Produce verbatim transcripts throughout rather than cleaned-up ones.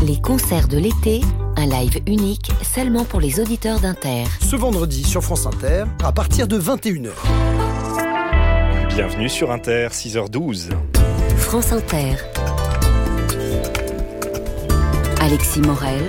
Les concerts de l'été, un live unique seulement pour les auditeurs d'Inter. Ce vendredi sur France Inter, à partir de vingt et une heures. Bienvenue sur Inter, six heures douze. France Inter. Alexis Morel.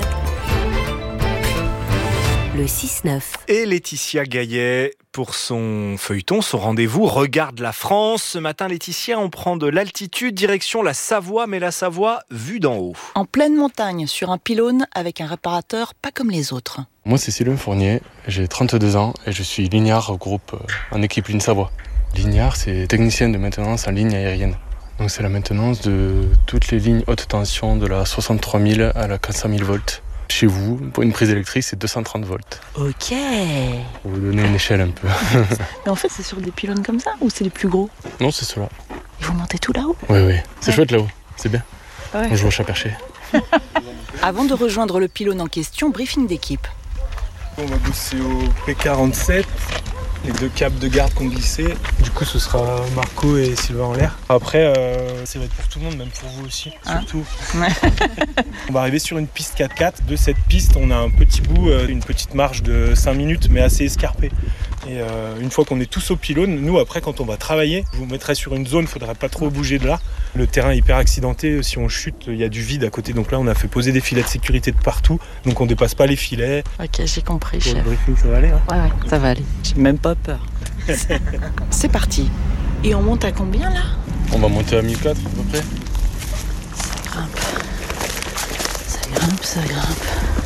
Le six neuf. Et Laetitia Gaillet pour son feuilleton, son rendez-vous Regarde la France. Ce matin, Laetitia, on prend de l'altitude, direction la Savoie, mais la Savoie vue d'en haut. En pleine montagne, sur un pylône, avec un réparateur pas comme les autres. Moi, c'est Sylvain Fournier, j'ai trente-deux ans et je suis lignard au groupe en équipe Ligne Savoie. Lignard, c'est technicien de maintenance en ligne aérienne. Donc c'est la maintenance de toutes les lignes haute tension de la soixante-trois mille à la quatre cent mille volts. Chez vous, pour une prise électrique, c'est deux cent trente volts. Ok. Pour vous donner une échelle un peu. Mais en fait, c'est sur des pylônes comme ça ou c'est les plus gros ? Non, c'est cela. Et vous montez tout là-haut ? Oui, oui. C'est ouais. chouette là-haut. C'est bien. Ouais. On joue au chat perché. Avant de rejoindre le pylône en question, briefing d'équipe. On va bosser au P quarante-sept. Les deux câbles de garde qu'on glissait. Du coup, ce sera Marco et Sylvain en l'air. Après, euh, ça va être pour tout le monde, même pour vous aussi, hein surtout. Ouais. On va arriver sur une piste quatre quatre. De cette piste, on a un petit bout, euh, une petite marche de cinq minutes, mais assez escarpée. Et euh, une fois qu'on est tous au pylône, nous, après, quand on va travailler, je vous mettrai sur une zone, il ne faudra pas trop bouger de là. Le terrain est hyper accidenté. Si on chute, il y a du vide à côté. Donc là, on a fait poser des filets de sécurité de partout. Donc on ne dépasse pas les filets. Ok, j'ai compris, Pour chef. le briefing, ça va aller, hein ? Ouais, ouais, ça va aller. J'ai même pas peur. C'est parti. Et on monte à combien là ? On va monter à mille quatre à peu près. Ça grimpe. Ça grimpe, ça grimpe.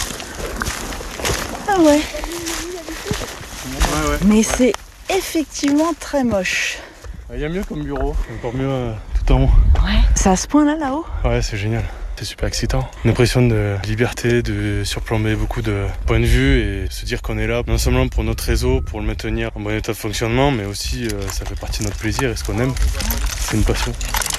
Ah ouais. Ouais, ouais. Mais c'est effectivement très moche. Il y a mieux comme bureau. Encore mieux euh, tout en haut. Ouais. C'est à ce point-là, là-haut ? Ouais, c'est génial. C'est super excitant. Une impression de liberté, de surplomber beaucoup de points de vue et se dire qu'on est là non seulement pour notre réseau, pour le maintenir en bon état de fonctionnement, mais aussi euh, ça fait partie de notre plaisir et ce qu'on aime. C'est une passion.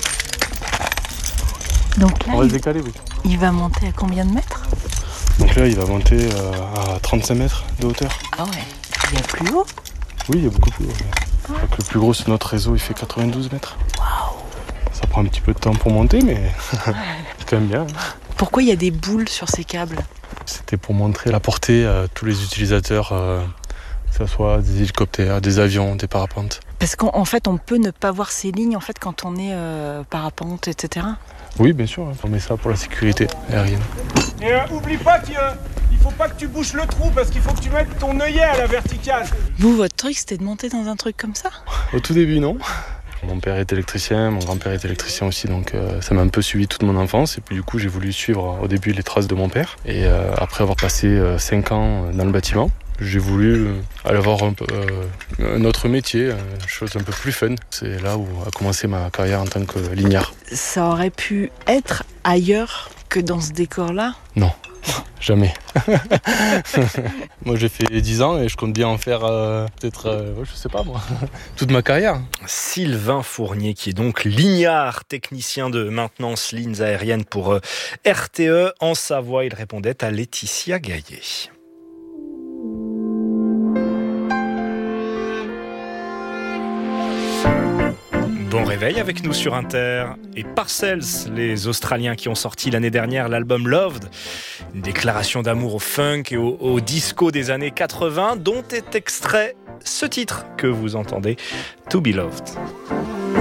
Donc là, On va il... se décaler, oui. il va monter à combien de mètres ? Donc là, il va monter euh, à trente-cinq mètres de hauteur. Ah ouais. Il y a plus haut ? Oui, il y a beaucoup plus haut. Je crois que le plus gros sur notre réseau, il fait quatre-vingt-douze mètres. Waouh. Ça prend un petit peu de temps pour monter, mais c'est quand même bien. Pourquoi il y a des boules sur ces câbles ? C'était pour montrer la portée à tous les utilisateurs, euh, que ce soit des hélicoptères, des avions, des parapentes. Parce qu'en en fait, on peut ne pas voir ces lignes en fait quand on est euh, parapente, et cetera. Oui, bien sûr, on met ça pour la sécurité aérienne. Et euh, oublie pas qu'il euh, faut pas que tu bouches le trou parce qu'il faut que tu mettes ton œillet à la verticale. Vous, votre truc, c'était de monter dans un truc comme ça ? Au tout début, non. Mon père est électricien, mon grand-père est électricien aussi, donc euh, ça m'a un peu suivi toute mon enfance. Et puis du coup, j'ai voulu suivre au début les traces de mon père. Et euh, après avoir passé euh, cinq ans dans le bâtiment, j'ai voulu euh, aller voir un, peu, euh, un autre métier, une chose un peu plus fun. C'est là où a commencé ma carrière en tant que lignard. Ça aurait pu être ailleurs que dans ce décor-là ? Non. Jamais. Moi j'ai fait dix ans et je compte bien en faire euh, peut-être, euh, je sais pas moi, toute ma carrière. Sylvain Fournier qui est donc lignard, technicien de maintenance lignes aériennes pour euh, R T E en Savoie. Il répondait à Laetitia Gaillet. Bon réveil avec nous sur Inter. Et Parcells, les Australiens qui ont sorti l'année dernière l'album Loved, une déclaration d'amour au funk et au, au disco des années quatre-vingts, dont est extrait ce titre que vous entendez, To Be Loved.